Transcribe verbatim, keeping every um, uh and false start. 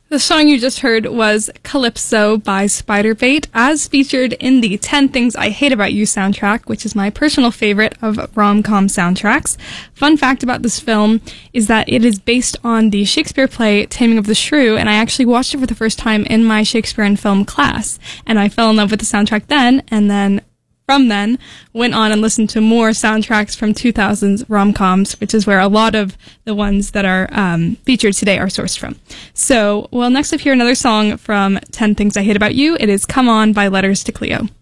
The song you just heard was Calypso by Spiderbait, as featured in the ten Things I Hate About You soundtrack, which is my personal favorite of rom-com soundtracks. Fun fact about this film is that it is based on the Shakespeare play Taming of the Shrew, and I actually watched it for the first time in my Shakespeare and film class, and I fell in love with the soundtrack then, and then from then, went on and listened to more soundtracks from two thousands rom-coms, which is where a lot of the ones that are um, featured today are sourced from. So, well, next up here, another song from ten Things I Hate About You. It is Come On by Letters to Cleo.